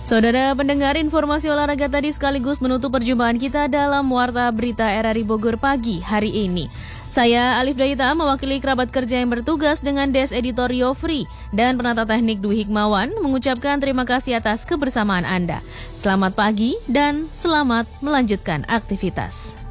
Saudara pendengar, informasi olahraga tadi sekaligus menutup perjumpaan kita dalam Warta Berita RRI Bogor pagi hari ini. Saya Alif Dayita mewakili kerabat kerja yang bertugas dengan Des Editor Yofri dan penata teknik Dwi Hikmawan mengucapkan terima kasih atas kebersamaan Anda. Selamat pagi dan selamat melanjutkan aktivitas.